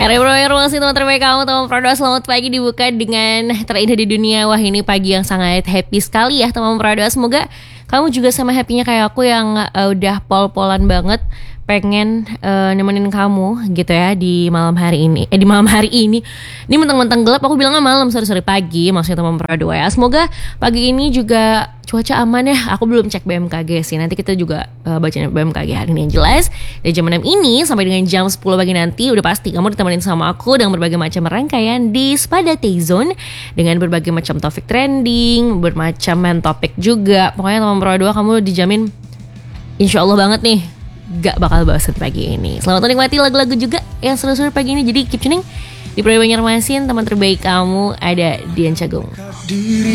Masih teman terbaik kamu, teman Prado. Selamat pagi dibuka dengan terindah di dunia. Wah, ini pagi yang sangat happy sekali ya teman Prado. Semoga kamu juga sama happynya kayak aku yang udah pol-polan banget pengen nemenin kamu gitu ya di malam hari ini. Di malam hari ini. Ini mentang-mentang gelap aku bilangnya malam, sorry pagi maksudnya teman Prado ya. Semoga pagi ini juga cuaca aman ya. Aku belum cek BMKG sih. Nanti kita juga baca BMKG hari ini yang jelas. Dari jam 6 ini sampai dengan jam 10 pagi nanti udah pasti kamu ditemenin sama aku dengan berbagai macam rangkaian di Spada T-Zone dengan berbagai macam topik trending, bermacam main topik juga. Pokoknya teman Prado kamu dijamin insya Allah banget nih gak bakal bosan pagi ini. Selamat menikmati lagu-lagu juga yang seru-seru pagi ini. Jadi keep tuning di Prado Banjarmasin. Teman terbaik kamu ada Dian Cagung.